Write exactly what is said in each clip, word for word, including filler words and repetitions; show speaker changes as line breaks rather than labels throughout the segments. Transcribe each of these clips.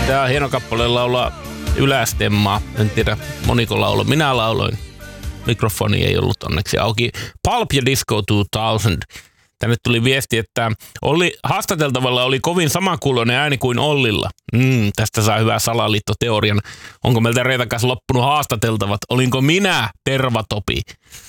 Tää on hieno kappale laulaa ylästemmaa. En tiedä, moniko laulo. Minä lauloin. Mikrofoni ei ollut onneksi auki. Pulp ja Disco kaksituhatta. Tänne tuli viesti, että Olli, haastateltavalla oli kovin samankuuloinen ääni kuin Ollilla. Mm, tästä saa hyvää salaliittoteorian. Onko meiltä Reetan kanssa loppunut haastateltavat? Olinko minä Tervatopi?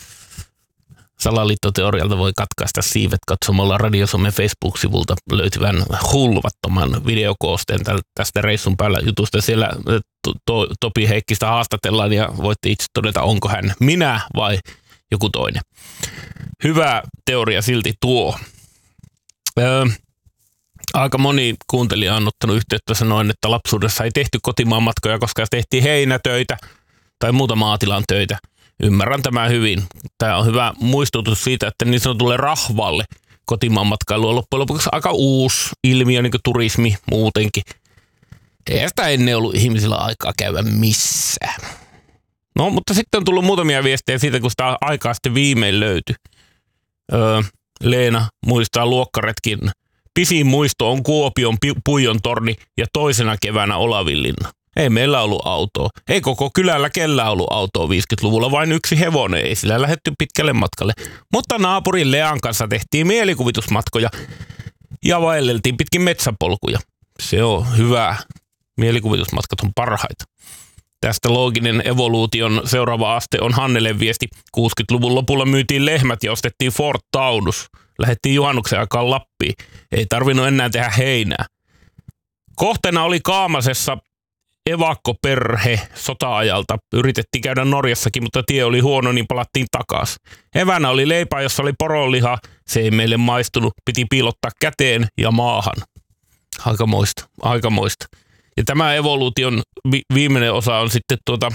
Salaliittoteorialta voi katkaista siivet katsomalla Radio Suomen Facebook-sivulta löytyvän hulvattoman videokoosteen tästä reissun päällä jutusta. Siellä to, to, Topi Heikkistä haastatellaan ja voitte itse todeta, onko hän minä vai joku toinen. Hyvä teoria silti tuo. Öö, aika moni kuuntelija on ottanut yhteyttä sanoen, että lapsuudessa ei tehty kotimaan matkoja, koska tehtiin heinätöitä tai muuta maatilan töitä. Ymmärrän tämän hyvin. Tämä on hyvä muistutus siitä, että niin sanotulle rahvalle kotimaan matkailu on loppujen lopuksi aika uusi ilmiö, niin kuin turismi muutenkin. Ei sitä ennen ollut ihmisillä aikaa käydä missään. No, mutta sitten on tullut muutamia viestejä siitä, kun sitä aikaa sitten viimein löytyi. Öö, Leena muistaa luokkaretkin. Pisin muisto on Kuopion Puijon torni ja toisena keväänä Olavinlinna. Ei meillä ollut autoa. Ei koko kylällä kellään ollut autoa viisikymmentäluvulla, vain yksi hevonen. Ei sillä lähdetty pitkälle matkalle. Mutta naapurin Lean kanssa tehtiin mielikuvitusmatkoja ja vaelleltiin pitkin metsäpolkuja. Se on hyvä. Mielikuvitusmatkat on parhaita. Tästä looginen evoluution seuraava aste on Hannelen viesti. kuusikymmentäluvun lopulla myytiin lehmät ja ostettiin Ford Taunus. Lähdettiin juhannuksen aikaan Lappiin. Ei tarvinnut enää tehdä heinää. Kohteena oli Kaamasessa evakkoperhe sota-ajalta. Yritettiin käydä Norjassakin, mutta tie oli huono, niin palattiin takaisin. Evänä oli leipä, jossa oli poronliha. Se ei meille maistunut. Piti piilottaa käteen ja maahan. Aikamoista, aikamoista. Ja tämä evoluution vi- viimeinen osa on sitten tuota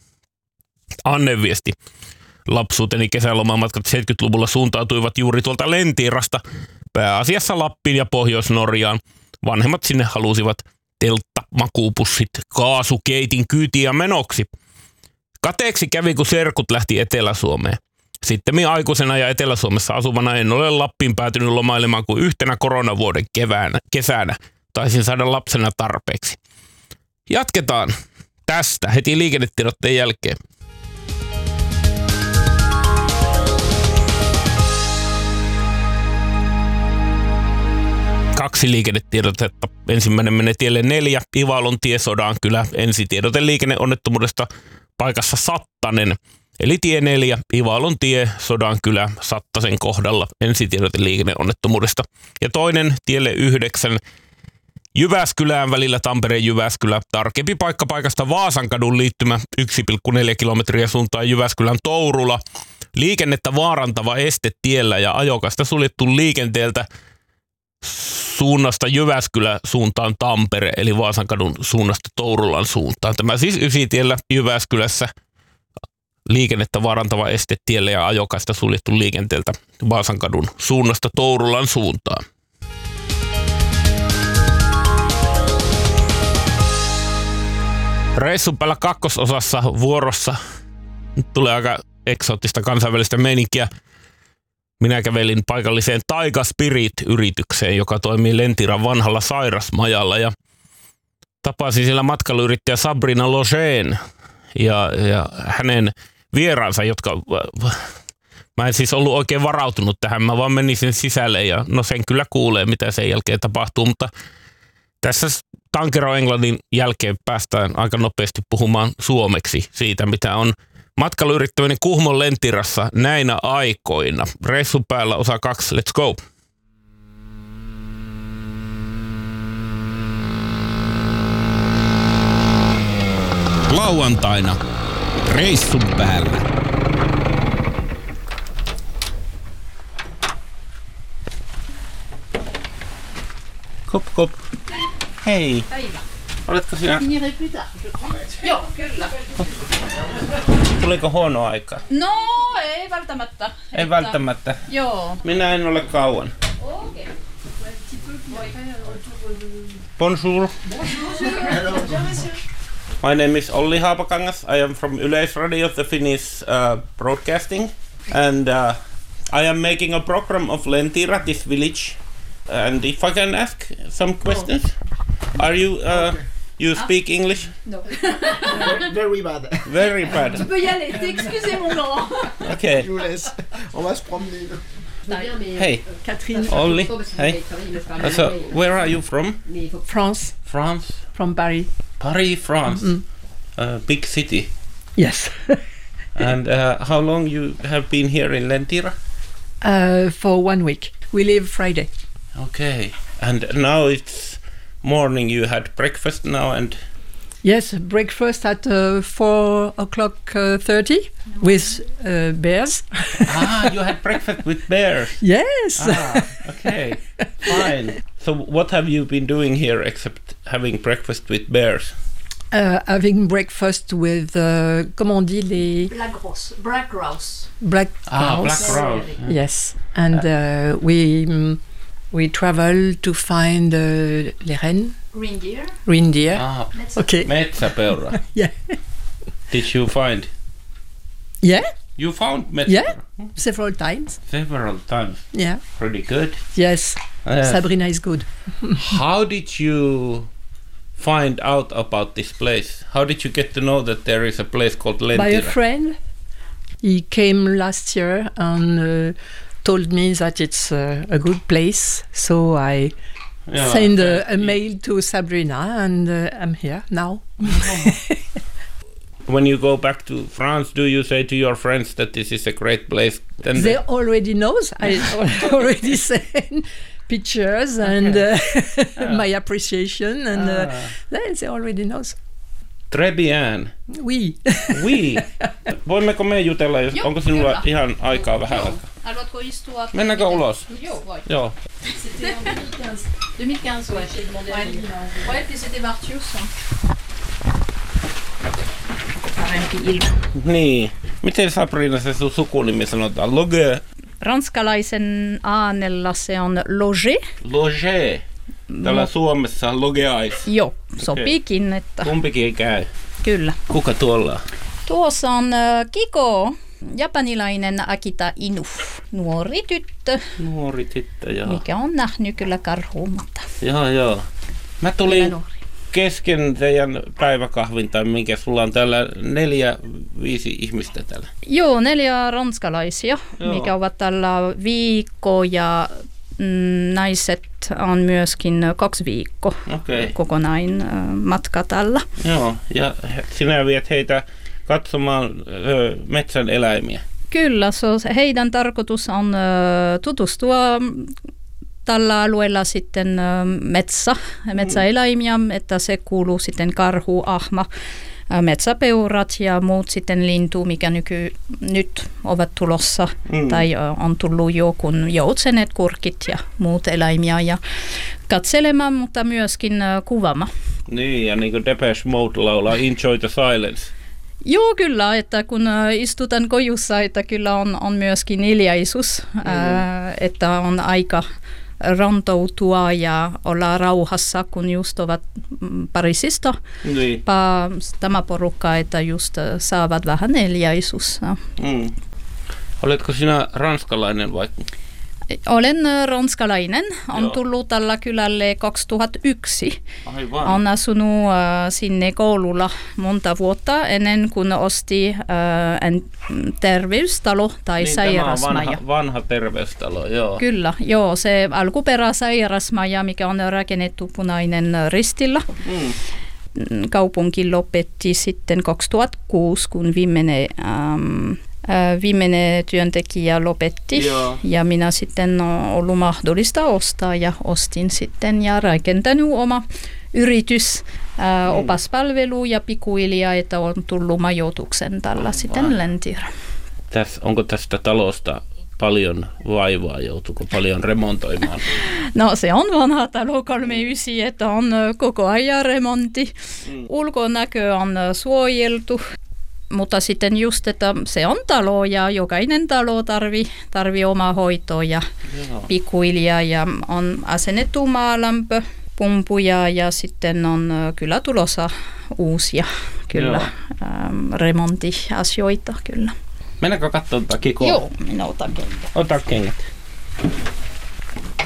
Annen viesti. Lapsuuteni kesälomamatkat seitsemänkymmentäluvulla suuntautuivat juuri tuolta Lentiirasta pääasiassa Lappiin ja Pohjois-Norjaan. Vanhemmat sinne halusivat teltta, makuupussit, kaasukeitin kyytiä menoksi. Kateeksi kävi, kun serkut lähti Etelä-Suomeen. Sitten aikuisena ja Etelä-Suomessa asuvana en ole Lappiin päätynyt lomailemaan kuin yhtenä koronavuoden keväänä, kesänä. Taisin saada lapsena tarpeeksi. Jatketaan tästä heti liikennetiedotteen jälkeen. Kaksi liikennetiedotetta. Ensimmäinen menee tielle neljä, Ivalon tie Sodankylä. Ensitiedote liikenneonnettomuudesta paikassa Sattanen. Eli tie neljä, Ivalon tie Sodankylä Sattasen kohdalla. Ensitiedote liikenneonnettomuudesta. Ja toinen tielle yhdeksän, Jyväskylään välillä Tampere-Jyväskylä. Tarkempi paikka paikasta Vaasankadun liittymä yksi pilkku neljä kilometriä suuntaan Jyväskylän Tourula. Liikennettä vaarantava este tiellä ja ajokasta suljettu liikenteeltä suunnasta Jyväskylä suuntaan Tampere, eli Vaasankadun suunnasta Tourulan suuntaan. Tämä siis Ysitiellä Jyväskylässä liikennettä vaarantava este tiellä ja ajokasta suljettu liikenteeltä Vaasankadun suunnasta Tourulan suuntaan. Reissun päällä kakkososassa vuorossa. Nyt tulee aika eksoottista kansainvälistä meininkiä. Minä kävelin paikalliseen Taiga Spirit-yritykseen, joka toimii Lentiran vanhalla sairasmajalla. Ja tapasin siellä matkailuyrittäjä Sabrina Logeen ja, ja hänen vieraansa, jotka... Mä en siis ollut oikein varautunut tähän, mä vaan menin sen sisälle ja no sen kyllä kuulee, mitä sen jälkeen tapahtuu, mutta tässä Tankero Englannin jälkeen päästään aika nopeasti puhumaan suomeksi siitä, mitä on matkailuyrittäminen Kuhmon Lentirassa näinä aikoina. Reissun päällä osa kaksi, let's go! Lauantaina reissun päällä. Kop, kop. Hei.
Päivä.
Oletko sinä?
Joo, kyllä.
Tuliko huono aika?
No, ei välttämättä.
Ei että... välttämättä.
Joo.
Minä en ole kauan.
Okei.
Bonjour. My name is Olli Haapakangas. I am from Yleisradio, the Finnish uh, broadcasting. And uh, I am making a program of Lentira, this village. And if I can ask some questions. Are you uh, You speak English?
No.
Very bad.
Very bad.
Tu peux y aller, t'es excusé mon grand.
Okay.
Je vous laisse. On va se promener.
Hey,
Catherine.
Olli. Hey. So, where are you from?
France.
France.
From Paris.
Paris, France.
Mm.
A big city.
Yes.
And uh, how long you have been here in Lentira?
uh, for one week. We leave Friday.
Okay. And now it's morning. You had breakfast now and...
Yes, breakfast at uh, four o'clock uh, thirty with uh, bears.
Ah, you had breakfast with bears.
Yes.
Ah, okay. Fine. So what have you been doing here except having breakfast with bears?
Uh, having breakfast with, uh, comment on dit les
Black grouse. Black grouse.
black
Ah, black
grouse.
grouse.
Yes, and uh, we mm, we travel to find uh, les rennes,
Reindeer.
reindeer.
Ah,
Okay.
metsäpeura.
Yeah.
Did you find?
Yeah,
You found metsäpeura?
Yeah. several times.
Several times.
Yeah.
Pretty good.
Yes.
Uh,
Sabrina is good.
How did you find out about this place? How did you get to know that there is a place called Lentira?
By a friend. He came last year and uh, told me that it's uh, a good place. So I
Yeah,
sent a,
okay.
a mail to Sabrina and uh, I'm here now.
When you go back to France, do you say to your friends that this is a great place? Then
They already knows. I already sent pictures and uh, my appreciation and uh,
Ah.
they they already knows.
Très bien.
Oui.
Oui. Voimmeko me jutella, jos,
Joo,
onko sinulla
kyllä.
ihan aikaa vähän
Joo.
aikaa?
Haluatko istua?
Mennäänkö ulos?
Joo, voi.
Joo.
C'était en deux mille quinze. deux mille quinze, ouais. J'ai demandé à lui. Ouais, puis c'était Martius. Parempi ilma.
Niin. Miten Sabrina se sun sukunimi sanotaan? Loge?
Ranskalaisen äänellä se on loge.
Loge. Täällä Suomessa on logeais.
Joo, sopiikin, että
Kumpikin käy.
kyllä.
Kuka tuolla on?
Tuossa on äh, Kiko, japanilainen Akita Inu, nuori tyttö,
Nuori tyttö, joo.
mikä on nähnyt kyllä karhuun, mutta
Joo, joo. Mä
kyllä
tulin
nuori.
kesken teidän päiväkahvin tai minkä sulla on täällä neljä, viisi ihmistä täällä.
Joo, neljä ranskalaisia,
Joo.
mikä ovat tällä viikko ja mm, naiset on myöskin kaksi viikkoa
Okei.
kokonain äh, matka tällä.
Joo, ja he- sinä viet heitä katsomaan ö, metsän eläimiä.
Kyllä, so heidän tarkoitus on ö, tutustua tällä alueella sitten ö, metsä, metsäeläimiä, että se kuuluu sitten karhu, ahma, ö, metsäpeurat ja muut sitten lintu, mikä nyky, nyt ovat tulossa
Mm.
tai ö, on tullut jo, kun joutsenet, kurkit ja muut eläimiä ja katselemaan, mutta myöskin ö, kuvaamaan.
Niin, ja niin kuin Depeche Mode laulaa Enjoy the Silence.
Joo, kyllä, että kun ä, istutaan kojussa, että kyllä on, on myöskin hiljaisuus, mm. ää, että on aika rantoutua ja olla rauhassa, kun just ovat mm, Pariisista
Niin.
pa, tämä porukka, että just ä, saavat vähän hiljaisuus.
Mm. Oletko sinä ranskalainen vai?
Olen ä, ranskalainen, on
Joo.
tullut tällä kylälle kaksituhattayksi.
Aivan.
On asunut äh, sinne koululla monta vuotta ennen kuin osti äh, en terveystalo tai
niin, tämä on
sairasmaja.
vanha, vanha terveystalo, joo.
Kyllä, joo, se alkuperäsairasmaja, mikä on rakennettu Punainen Ristillä.
Mm.
Kaupunki lopetti sitten kaksituhattakuusi, kun viimeinen, ähm, äh, viimeinen työntekijä lopetti.
Joo.
Ja minä sitten on ollut mahdollista ostaa ja ostin sitten ja rakentanut oma yritys, ää,
Mm.
opaspalvelu ja pikkuhiljaa, että on tullut majoituksen tällä sitten Lentira.
Täs, onko tästä talosta paljon vaivaa? Joutuuko paljon remontoimaan?
No se on vanha talo kolmekymmentäyhdeksän, että on ö, koko ajan remontti.
Mm.
Ulkonäkö on ö, suojeltu. Mutta sitten just, että se on talo ja jokainen talo tarvii tarvi omaa hoitoa ja
Joo.
pikkuhiljaa ja on asennettu maalämpö, pumpuja ja sitten on ö, kyllä tulossa uusia kyllä ähm, remonttiasioita kyllä.
Mennäänkö katsomaan Kikoa?
Joo, minä otan kengät.
Ota kengät.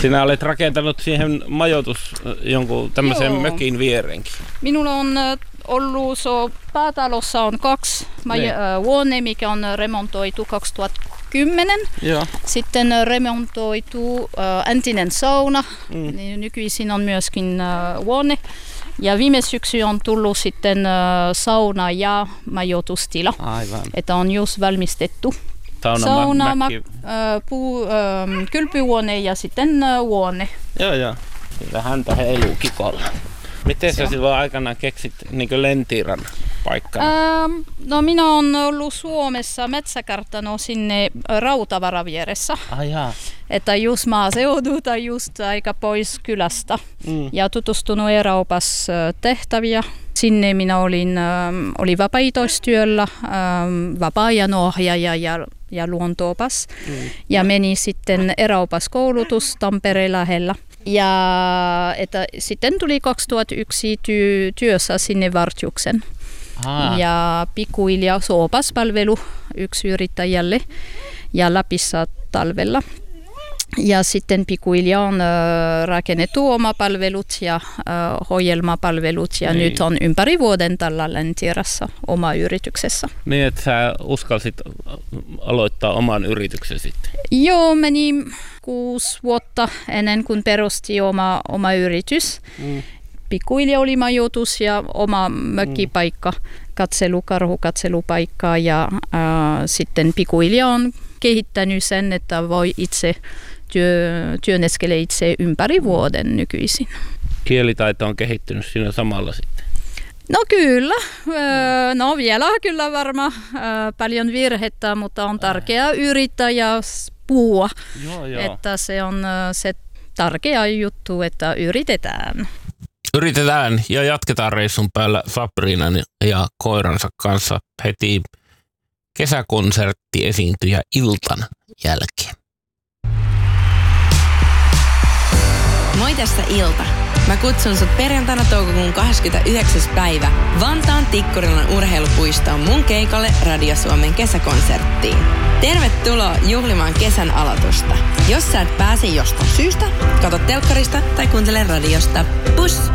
Sinä olet rakentanut siihen majoitus jonkun tämmöisen
Joo.
mökin vierenkin.
Minulla on äh, ollut, so, päätalossa on kaksi
Niin.
äh, huone, mikä on remontoitu kaksituhattakymmenen.
Joo.
Sitten äh, remontoitu äh, entinen sauna,
Mm.
niin nykyisin on myöskin äh, huone. Ja viime syksy on tullut sitten äh, sauna ja majoitustila,
Aivan.
että on just valmistettu.
Sauna,
Sauna,
mäkki.
ma- äh, puu, äh, kylpyhuone ja sitten äh, huone.
Joo, joo. Kyllä häntä heiluu kikolla. Miten sä silloin aikanaan keksit niin Lentiran paikkana?
Ähm, no minä olen ollut Suomessa metsäkartano sinne Rautavaran vieressä,
Ai jaa.
että just maaseudulta just aika pois kylästä
Mm.
ja tutustunut Euroopas äh, tehtäviä. Sinne minä olin, ähm, oli vapaaehtoistyöllä, ähm, vapaa-ajan ohjaaja ja, ja luontoopas
Mm.
ja meni sitten Euroopas koulutus Tampereen lähellä. Ja että sitten tuli kaksituhattayksi ty- työssä sinne Vartiuksen.
Aa.
Ja pikkuhiljaa soopaspalvelu yksi yrittäjälle ja Lapissa talvella. Ja sitten pikkuhiljaa on äh, rakennettu omapalvelut ja äh, ohjelmapalvelut ja
Niin.
nyt on ympäri vuoden tällä Lentirassa oma yrityksessä.
Niin, että sä uskalsit aloittaa oman yrityksen sitten.
Joo, meni kuusi vuotta ennen kuin perusti oma, oma yritys.
Mm.
Pikkuhiljaa oli majoitus ja oma mökkipaikka, katselu, karhukatselupaikka ja äh, sitten pikkuhiljaa on kehittänyt sen, että voi itse työ, työnneskele itse ympäri vuoden nykyisin.
Kielitaito on kehittynyt siinä samalla sitten.
No kyllä, öö, no vielä kyllä varmaan öö, paljon virhettä, mutta on tärkeää yrittää ja puhua,
Joo, joo.
että se on öö, se tärkeä juttu, että yritetään.
Yritetään ja jatketaan reissun päällä Sabrinan ja koiransa kanssa heti kesäkonsertti esiintyjä iltan jälkeen.
Moi, tässä Ilta. Mä kutsun sut perjantaina toukokuun kahdeskymmenesyhdeksäs päivä Vantaan Tikkurilan urheilupuistoon mun keikalle Radio Suomen kesäkonserttiin. Tervetuloa juhlimaan kesän aloitusta. Jos sä et pääse jostain syystä, kato telkkarista tai kuuntele radiosta. Pus!